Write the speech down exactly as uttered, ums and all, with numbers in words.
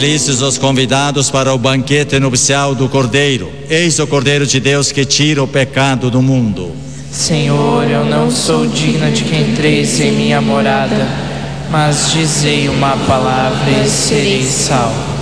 Felizes os convidados para o banquete nupcial do Cordeiro. Eis o Cordeiro de Deus que tira o pecado do mundo. Senhor, eu não sou digna de que entreis em minha morada, mas dizei uma palavra e serei salvo.